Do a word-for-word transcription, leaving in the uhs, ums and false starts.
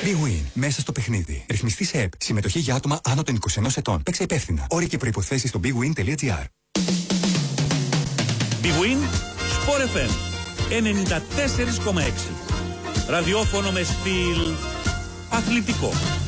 Big Win. Μέσα στο παιχνίδι. Ρυθμιστή σε ΕΠ. Συμμετοχή για άτομα άνω των είκοσι ενός ετών. Παίξε υπεύθυνα. Όροι και προϋποθέσεις στο big win τελεία gr. Big Win Sport εφ εμ ενενήντα τέσσερα κόμμα έξι. Ραδιόφωνο με στυλ αθλητικό.